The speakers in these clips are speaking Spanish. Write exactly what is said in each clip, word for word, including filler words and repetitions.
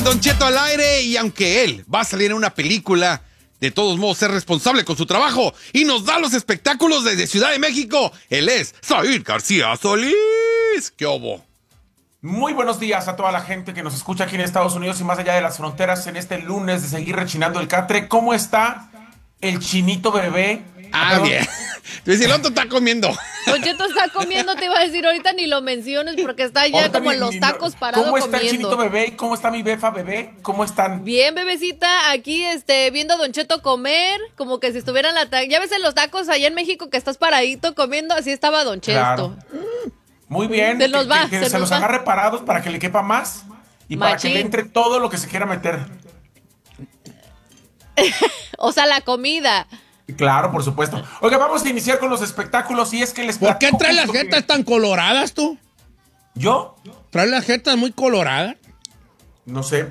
Don Cheto al aire, y aunque él va a salir en una película, de todos modos es responsable con su trabajo y nos da los espectáculos desde Ciudad de México. Él es Said García Solís. ¿Qué obo? Muy buenos días a toda la gente que nos escucha aquí en Estados Unidos y más allá de las fronteras en este lunes de seguir rechinando el catre. ¿Cómo está el chinito bebé? Ah, Perdón. Bien. Pues el otro está comiendo. Don Cheto está comiendo, te iba a decir, ahorita ni lo menciones porque está ya Ahorita como ni- en los ni- tacos parado ¿Cómo está comiendo. el chinito bebé? ¿Cómo está mi befa bebé? ¿Cómo están? Bien, bebecita, aquí este, viendo a Don Cheto comer, como que si estuviera en la ta- ya ves en los tacos allá en México que estás paradito comiendo, así estaba Don Cheto. Claro. Muy bien. Se nos que, va, que- que se se, nos los va. agarre parados para que le quepa más y para que Machín. le entre todo lo que se quiera meter. O sea, la comida. Claro, por supuesto. Oiga, vamos a iniciar con los espectáculos y es que les ¿Por qué platico traes las justo que- jetas tan coloradas tú? ¿Yo? ¿Traes las jetas muy coloradas? No sé.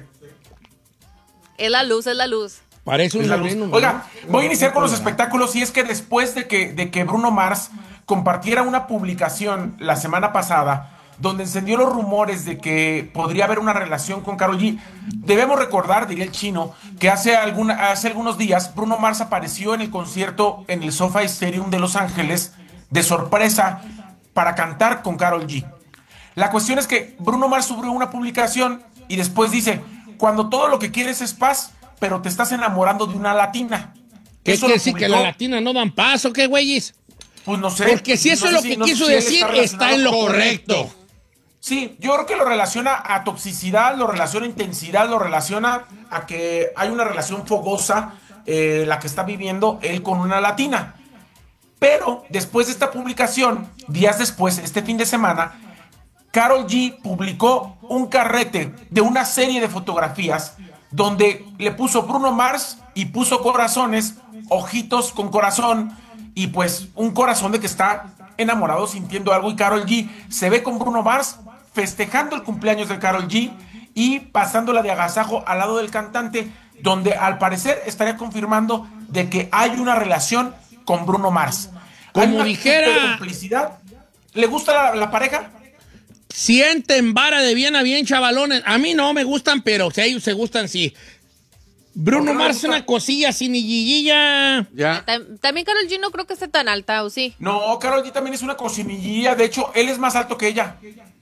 Es la luz, es la luz. Parece un Es la luz. sobrino, ¿no? Oiga, voy a iniciar con los espectáculos y es que después de que, de que Bruno Mars compartiera una publicación la semana pasada donde encendió los rumores de que podría haber una relación con Karol G, debemos recordar, diría el chino, que hace, alguna, hace algunos días Bruno Mars apareció en el concierto en el SoFi Stadium de Los Ángeles de sorpresa para cantar con Karol G. La cuestión es que Bruno Mars subió una publicación y después dice, cuando todo lo que quieres es paz, pero te estás enamorando de una latina. ¿Qué Eso quiere lo decir que publicó, la latina no dan paso? ¿Qué, güeyes? Pues no sé. Porque si eso No es lo sé que no sé quiso si él decir, relacionado está en lo con- correcto. Sí, yo creo que lo relaciona a toxicidad, lo relaciona a intensidad, lo relaciona a que hay una relación fogosa, eh, la que está viviendo él con una latina. Pero después de esta publicación, días después, este fin de semana, Karol G publicó un carrete de una serie de fotografías donde le puso Bruno Mars y puso corazones, ojitos con corazón y pues un corazón de que está enamorado sintiendo algo y Karol G se ve con Bruno Mars festejando el cumpleaños de Karol G y pasándola de agasajo al lado del cantante donde al parecer estaría confirmando de que hay una relación con Bruno Mars. Hay Como una dijera- super complicidad. ¿Le gusta la, la pareja? Sienten vara de bien a bien, chavalones. A mí no me gustan, pero si a ellos se gustan, sí. Bruno ¿Por qué no Mars les es gusta? una cosilla sin guillilla. Ya. Tam- También Karol G no creo que esté tan alta, ¿o sí? No, Karol G también es una cocinilla. De hecho, él es más alto que ella.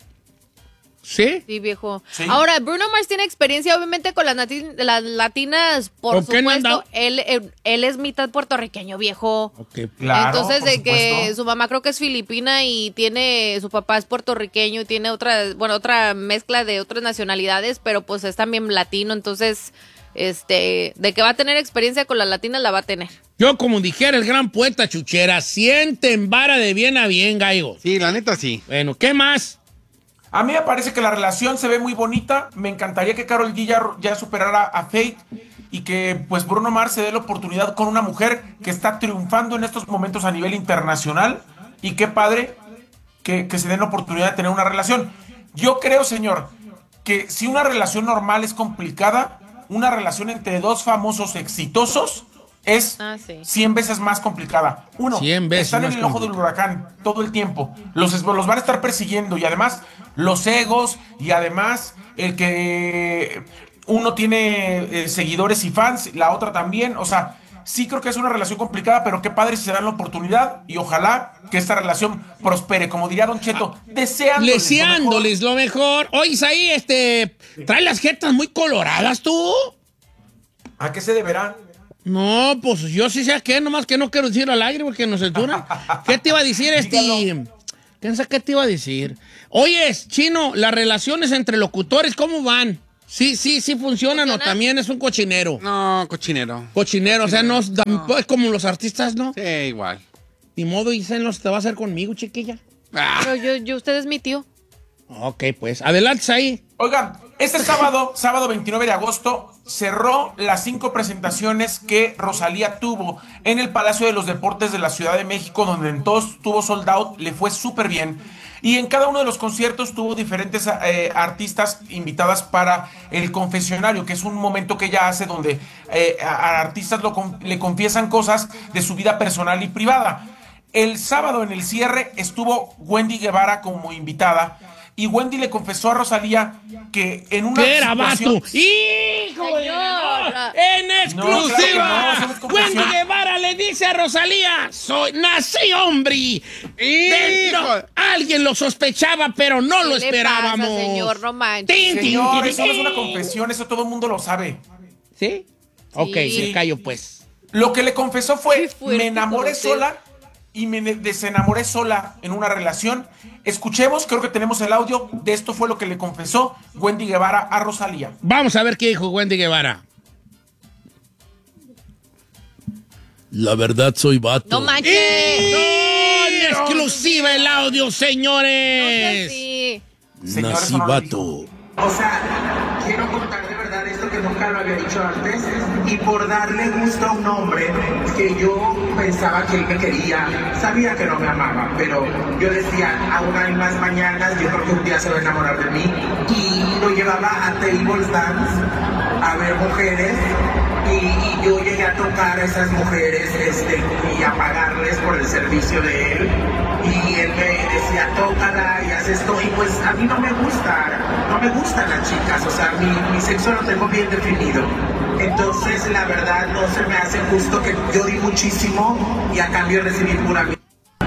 ¿Sí? Sí, viejo. Sí. Ahora, Bruno Mars tiene experiencia, obviamente, con las, nati- las latinas, por ¿Con qué no han supuesto. dado? Él, él, él es mitad puertorriqueño, viejo. Ok. Claro, Entonces, por de que supuesto. su mamá creo que es filipina y tiene, su papá es puertorriqueño y tiene otra, bueno, otra mezcla de otras nacionalidades, pero pues es también latino, entonces, este, de que va a tener experiencia con las latinas, la va a tener. Yo, como dijera el gran poeta Chuchera, sienten vara de bien a bien, gallo. Sí, la neta sí. Bueno, ¿qué más? A mí me parece que la relación se ve muy bonita. Me encantaría que Karol G ya, ya superara a Faith y que pues Bruno Mars se dé la oportunidad con una mujer que está triunfando en estos momentos a nivel internacional. Y qué padre que, que se den la oportunidad de tener una relación. Yo creo, señor, que si una relación normal es complicada, una relación entre dos famosos exitosos es Ah, sí. cien veces más complicada. Uno, cien veces están en más el ojo del huracán todo el tiempo. Los, los van a estar persiguiendo y además los egos y además el que uno tiene eh, seguidores y fans, la otra también. O sea, sí creo que es una relación complicada, pero qué padre si se dan la oportunidad y ojalá que esta relación prospere. Como diría Don Cheto, deseándoles, Deseándoles lo mejor. Oye, ahí, este, trae las jetas muy coloradas, tú. lo mejor. ¿A qué se deberá? No, pues yo sí sé a qué, nomás que no quiero decir al aire porque nos censuran. ¿Qué te iba a decir este? Dígalo. Piensa qué te iba a decir. Oye, Chino, las relaciones entre locutores, ¿cómo van? Sí, sí, sí funcionan o ¿Funciona? también es un cochinero. No, cochinero. Cochinero, o sea, no, no. Es como los artistas, ¿no? Sí, igual. Ni modo, dicen, te va a hacer conmigo, chiquilla. Ah, Pero yo, yo, usted es mi tío. Ok, pues, adelante ahí. Oigan, este sábado, sábado veintinueve de agosto, cerró las cinco presentaciones que Rosalía tuvo en el Palacio de los Deportes de la Ciudad de México, donde en todos tuvo sold out, le fue súper bien. Y en cada uno de los conciertos tuvo diferentes eh, artistas invitadas para el confesionario, que es un momento que ella hace donde eh, a, a artistas lo, le confiesan cosas de su vida personal y privada. El sábado en el cierre estuvo Wendy Guevara como invitada. y Wendy le confesó a Rosalía que en una ¿Qué era, situación... vato? ¡Hijo de Señora. ¡En No, claro que exclusiva! no, eso no es confesión. Wendy Guevara le dice a Rosalía, soy, nací hombre. De- no, alguien lo sospechaba, pero no lo ¿Qué le esperábamos. pasa, señor? No manches. Tin, tin, Señor, tin, eso no es una tin. confesión, eso todo el mundo lo sabe. ¿Sí? Ok, Sí. me callo pues. Lo que le confesó fue, Qué fuerte me enamoré con usted. sola y me desenamoré sola en una relación. Escuchemos, creo que tenemos el audio de esto fue lo que le confesó Wendy Guevara a Rosalía. Vamos a ver qué dijo Wendy Guevara. La verdad soy vato. No manches. En exclusiva el audio, No sea señores. así. Señor, Nací eso no lo vato. O sea, quiero contar de verdad esto que nunca lo había dicho antes y por darle gusto a un hombre que yo pensaba que él me quería, sabía que no me amaba, pero yo decía, aún hay más mañanas, yo creo que un día se va a enamorar de mí y lo llevaba a tables dance a ver mujeres y, y yo llegué a tocar a esas mujeres este, y a pagarles por el servicio de él. Y él me decía, tócala y haz esto. Y pues a mí no me gusta, no me gustan las chicas. O sea, mi, mi sexo lo tengo bien definido. Entonces, la verdad, no se me hace justo que yo di muchísimo y a cambio recibí pura mierda.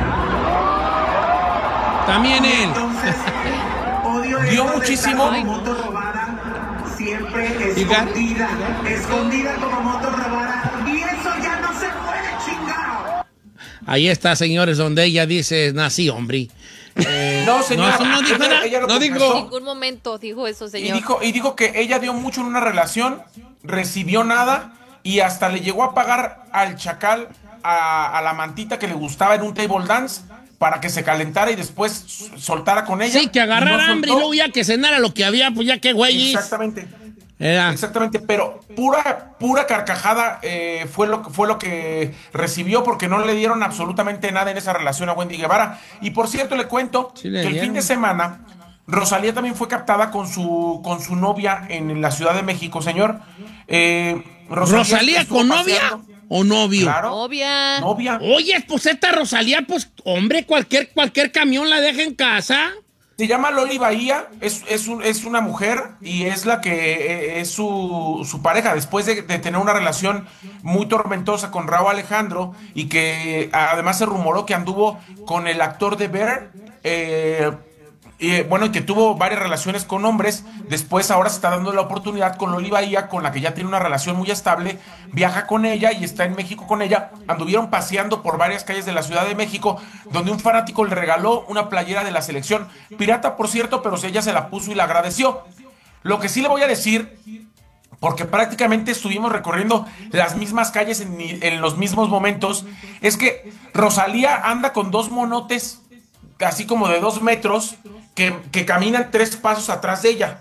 También él. Entonces, odio Dio esto de muchísimo. estar como moto robada, siempre You got it? escondida, escondida como moto robada. Y eso ya no se puede, chingado. Ahí está, señores, donde ella dice, nací hombre. Eh, No, señor, eso no dijo ella- nada. ella lo No confesó. dijo. En ningún momento dijo eso, Y señor. dijo, y dijo que ella dio mucho en una relación, recibió nada y hasta le llegó a pagar al chacal, a, a la mantita que le gustaba en un table dance para que se calentara y después s- soltara con ella. Sí, que Y agarrara no hambre y soltó. luego ya que cenara lo que había, pues ya que güey. Exactamente. Era. Exactamente, pero pura, pura carcajada eh, fue, lo, que- fue lo que recibió porque no le dieron absolutamente nada en esa relación a Wendy Guevara. Y por cierto, le cuento Sí le que el dieron. fin de semana Rosalía también fue captada con su, con su novia en la Ciudad de México, señor. Eh, ¿Rosalía estuvo con novia paseando. o novio? Claro. Novia. Novia. Oye, pues esta Rosalía, pues, hombre, cualquier, cualquier camión la deja en casa. Se llama Loli Bahía, es, es, un- es una mujer y es la que eh, es su, su pareja después de, de tener una relación muy tormentosa con Rauw Alejandro y que además se rumoró que anduvo con el actor de Bear, eh, y, eh, bueno, y que tuvo varias relaciones con hombres. Después ahora se está dando la oportunidad con Loli Bahía, con la que ya tiene una relación muy estable, viaja con ella y está en México con ella. Anduvieron paseando por varias calles de la Ciudad de México, donde un fanático le regaló una playera de la selección, pirata por cierto, pero ella se la puso y la agradeció. Lo que sí le voy a decir, porque prácticamente estuvimos recorriendo las mismas calles en, en los mismos momentos, es que Rosalía anda con dos monotes, así como de dos metros, que, que caminan tres pasos atrás de ella.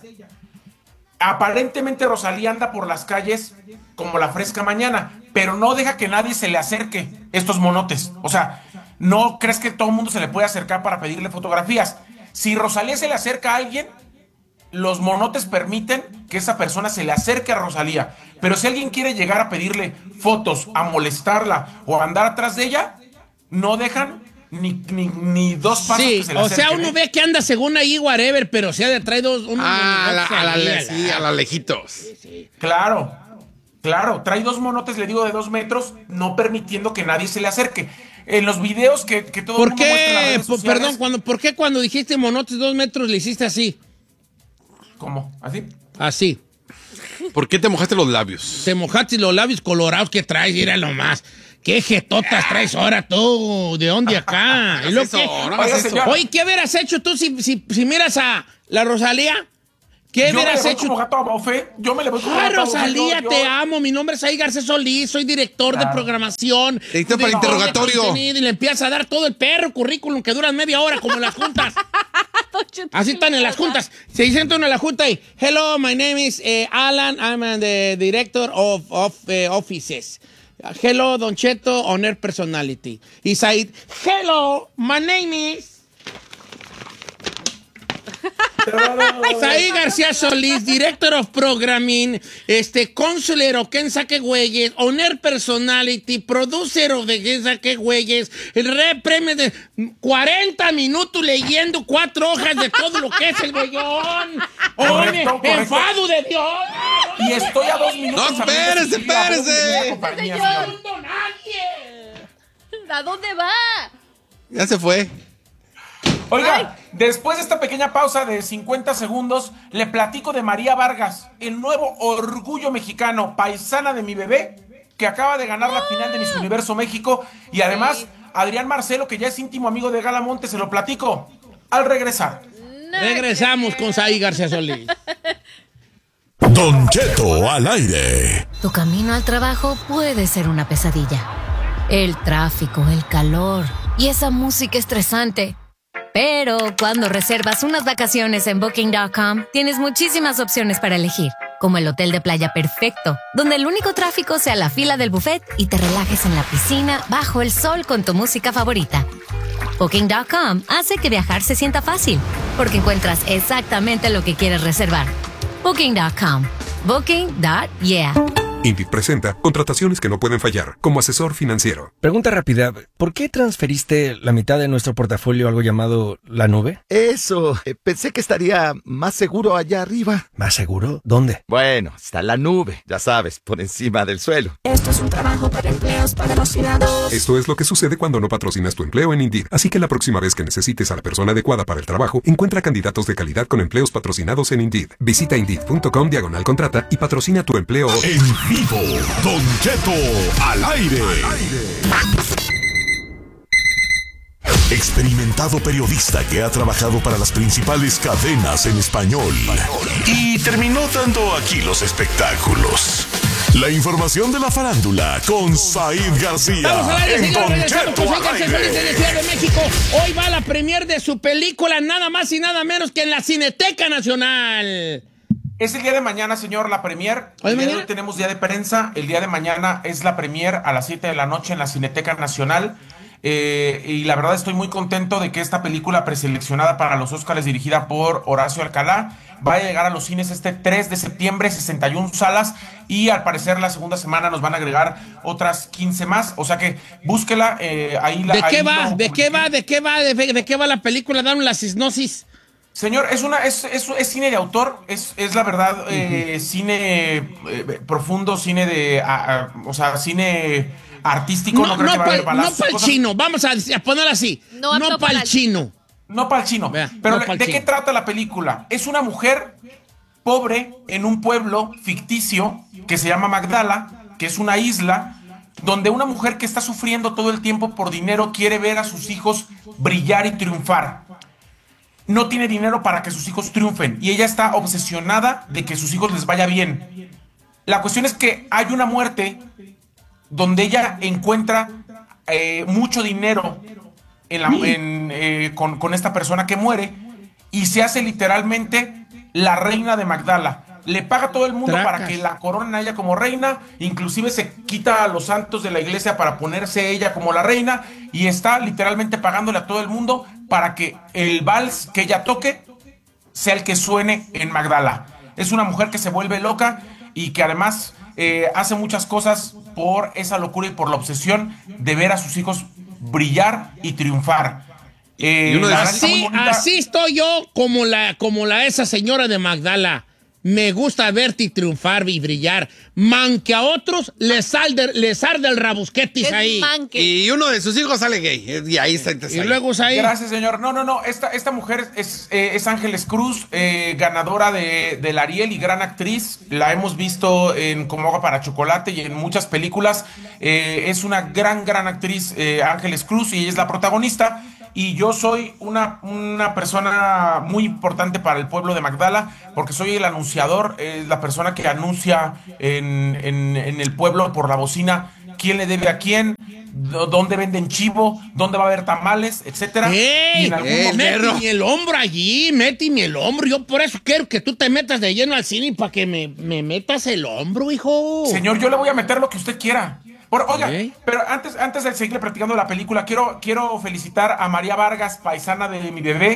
Aparentemente Rosalía anda por las calles como la fresca mañana, pero no deja que nadie se le acerque estos monotes. O sea, no crees que todo el mundo se le puede acercar para pedirle fotografías. Si Rosalía se le acerca a alguien, los monotes permiten que esa persona se le acerque a Rosalía. Pero si alguien quiere llegar a pedirle fotos, a molestarla o a andar atrás de ella, no dejan ni, ni, ni dos pasos Sí, que se le o sea, acerquen, uno ¿eh? ve que anda según ahí, whatever, pero se ha de traer dos. unos Ah, a la, monigotes a la, ahí, le- a la- sí, a la lejitos. Claro, claro, trae dos monotes, le digo, de dos metros, no permitiendo que nadie se le acerque. En los videos que, que todo el ¿Por mundo muestra en las qué? redes Po- sociales- Perdón, cuando, ¿por qué cuando dijiste monotes dos metros le hiciste así? ¿Cómo? ¿Así? Así. ¿Por qué te mojaste los labios? Te mojaste los labios colorados que traes, mira nomás. ¿Qué jetotas traes ahora tú? ¿De dónde acá? ¿Y lo eso, que- no hagas Oiga, eso. señor. Oye, ¿qué hubieras hecho tú si, si, si miras a la Rosalía? ¿Qué Yo me le hubieras voy hecho? como gato a bofe, yo me le voy como Ay, gato a bofe, Rosalía, yo- yo- te amo. Mi nombre es Saí Garcés Solís. Soy director de Claro. programación. Director para director de interrogatorio. contenido, y le empiezas a dar todo el perro currículum que duran media hora, como en las juntas. Así están en las juntas. Se sientan en la junta y, hello, my name is eh, Alan. I'm uh, the director of, of eh, offices. Hello, Don Cheto, on air personality. Y Said, hello, my name is... Said García Solís, Director of Programming, este, Consular of Ken Saque Güeyes, Owner Personality, Producer of the Ken Saque Güeyes, el re premio de cuarenta minutos leyendo cuatro hojas de todo lo que es el güeyón. ¡Oye, enfado de Dios! Y estoy a dos minutos. No, espérese, espérese. ¿A dónde va? Ya se fue. Oiga, Ay. después de esta pequeña pausa de cincuenta segundos, le platico de María Vargas, el nuevo orgullo mexicano, paisana de mi bebé, que acaba de ganar la final de Miss Universo México. Y además, Adrián Marcelo, que ya es íntimo amigo de Gala Monte, se lo platico al regresar. Regresamos con Said García Solís. Don Cheto al aire. Tu camino al trabajo puede ser una pesadilla. El tráfico, el calor y esa música estresante. Pero cuando reservas unas vacaciones en Booking punto com, tienes muchísimas opciones para elegir, como el hotel de playa perfecto, donde el único tráfico sea la fila del buffet y te relajes en la piscina bajo el sol con tu música favorita. Booking punto com hace que viajar se sienta fácil, porque encuentras exactamente lo que quieres reservar. Booking punto com. Booking punto yeah. Indeed presenta contrataciones que no pueden fallar como asesor financiero. Pregunta rápida, ¿por qué transferiste la mitad de nuestro portafolio a algo llamado la nube? Eso, eh, pensé que estaría más seguro allá arriba. ¿Más seguro? ¿Dónde? Bueno, está la nube, ya sabes, por encima del suelo. Esto es un trabajo para empleos patrocinados. Esto es lo que sucede cuando no patrocinas tu empleo en Indeed. Así que la próxima vez que necesites a la persona adecuada para el trabajo, encuentra candidatos de calidad con empleos patrocinados en Indeed. Visita Indeed punto com diagonal contrata y patrocina tu empleo en vivo. Don Cheto al aire. Experimentado periodista que ha trabajado para las principales cadenas en español y terminó dando aquí los espectáculos. La información de la farándula con Said García. Vamos al aire, en señor, Don regresando Cheto con Said al García Solís aire. desde Ciudad de México. Hoy va la premier de su película, nada más y nada menos que en la Cineteca Nacional. Es el día de mañana, señor, la premier. ¿Hoy El día de mañana? hoy tenemos día de prensa. El día de mañana es la premier a las siete de la noche en la Cineteca Nacional. Eh, y la verdad estoy muy contento de que esta película preseleccionada para los Óscares, dirigida por Horacio Alcalá, vaya a llegar a los cines este tres de septiembre, sesenta y una salas, y al parecer la segunda semana nos van a agregar otras quince más. O sea que búsquela. Eh, ahí la, ¿De qué ahí va? lo ¿De qué publiqué. va? ¿De qué va? ¿De, de qué va la película? Dame la sinopsis. Señor, es una es, es, es cine de autor, es, es la verdad, eh, uh-huh. cine eh, profundo, cine de, a, a, o sea, cine artístico. No, no creo no que va a haber para balazos, el cosas. chino, vamos a, a ponerlo así. No, No, no para el para el- chino. No para el chino. Vea, Pero no pa'l ¿de chino. qué trata la película? Es una mujer pobre en un pueblo ficticio que se llama Magdala, que es una isla, donde una mujer que está sufriendo todo el tiempo por dinero quiere ver a sus hijos brillar y triunfar. No tiene dinero para que sus hijos triunfen y ella está obsesionada de que sus hijos les vaya bien. La cuestión es que hay una muerte donde ella encuentra eh, mucho dinero en la, en, eh, con, con esta persona que muere y se hace literalmente la reina de Magdala. Le paga a todo el mundo Tracas. para que la coronen a ella como reina, inclusive se quita a los santos de la iglesia para ponerse ella como la reina y está literalmente pagándole a todo el mundo para que el vals que ella toque sea el que suene en Magdala. Es una mujer que se vuelve loca y que además eh, hace muchas cosas por esa locura y por la obsesión de ver a sus hijos brillar y triunfar. Eh, Y uno de la esos- verdad está muy Así, bonita. así estoy yo como la, como la esa señora de Magdala. Me gusta verte triunfar y brillar. Man que a otros les arde, les arde el rabusquetis Es ahí. manque. Y uno de sus hijos sale gay. Y ahí está. Y luego es ahí. Gracias, señor. No, no, no. Esta, esta mujer es, eh, es Ángeles Cruz, eh, ganadora de, del Ariel y gran actriz. La hemos visto en Como agua para chocolate y en muchas películas. Eh, es una gran, gran actriz, eh, Ángeles Cruz, y ella es la protagonista. Y yo soy una, una persona muy importante para el pueblo de Magdala, porque soy el anunciador, eh, la persona que anuncia en, en, en el pueblo por la bocina quién le debe a quién, d- dónde venden chivo, dónde va a haber tamales, etcétera. ¡Ey! Y en algún ey, momento- perro. Méteme el hombro allí, méteme el hombro. Yo por eso quiero que tú te metas de lleno al cine para que me, me metas el hombro, hijo. Señor, yo le voy a meter lo que usted quiera. Por, oiga, Ok. pero antes, antes de seguir platicando la película, quiero, quiero felicitar a María Vargas, paisana de mi bebé,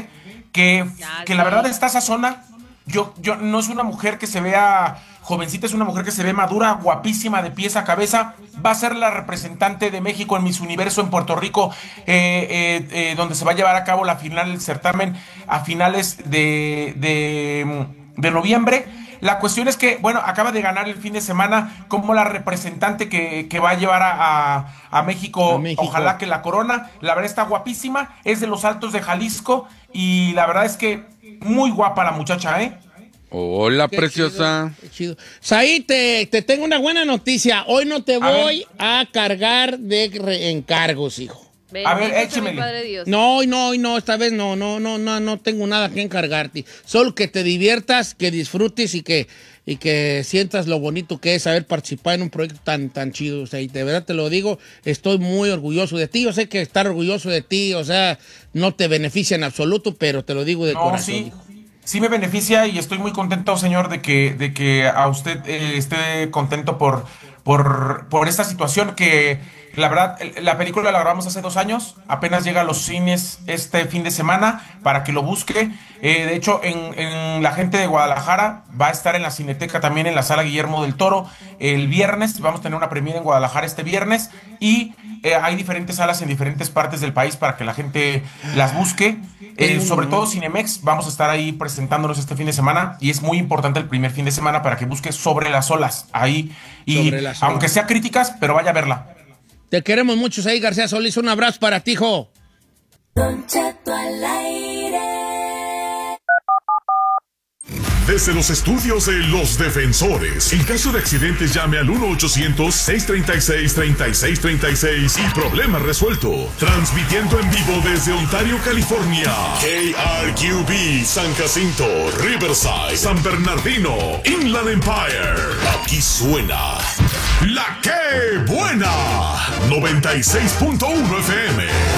que, que la verdad está esa zona. Yo, yo, no es una mujer que se vea jovencita, es una mujer que se ve madura, guapísima de pies a cabeza. Va a ser la representante de México en Miss Universo en Puerto Rico, eh, eh, eh, donde se va a llevar a cabo la final del certamen a finales de, de, de noviembre. La cuestión es que, bueno, acaba de ganar el fin de semana como la representante que, que va a llevar a, a, a, México, a México, ojalá que la corona. La verdad está guapísima, es de los Altos de Jalisco y la verdad es que muy guapa la muchacha, ¿eh? Hola, qué preciosa. Chido, qué chido. Saí, te, te tengo una buena noticia. Hoy no te voy a, a cargar de re- encargos, hijo. Bendito a ver, échemele. No, no, no, esta vez no, no, no, no, no tengo nada que encargarte. Solo que te diviertas, que disfrutes y que, y que sientas lo bonito que es haber participado en un proyecto tan, tan chido. O sea, y de verdad te lo digo, estoy muy orgulloso de ti. Yo sé que estar orgulloso de ti, o sea, no te beneficia en absoluto, pero te lo digo de no, corazón, sí. hijo. Sí me beneficia y estoy muy contento, señor, de que, de que a usted eh, esté contento por, por, por esta situación que, la verdad, la película la grabamos hace dos años, apenas llega a los cines este fin de semana para que lo busque. Eh, de hecho, en, en la gente de Guadalajara va a estar en la Cineteca también en la Sala Guillermo del Toro el viernes. Vamos a tener una premiere en Guadalajara este viernes y eh, hay diferentes salas en diferentes partes del país para que la gente las busque. Eh, sobre todo Cinemex, vamos a estar ahí presentándonos este fin de semana y es muy importante el primer fin de semana para que busque Sobre las Olas ahí y aunque sea críticas, pero vaya a verla. Te queremos mucho, Saí García Solís. Un abrazo para ti, hijo. Don Cheto al aire. Desde los estudios de Los Defensores, en caso de accidentes llame al uno ochocientos, seiscientos treinta y seis, treinta y seis treinta y seis y problema resuelto. Transmitiendo en vivo desde Ontario, California. K R Q B, San Jacinto, Riverside, San Bernardino, Inland Empire. Aquí suena La Que Buena, noventa y seis punto uno F M.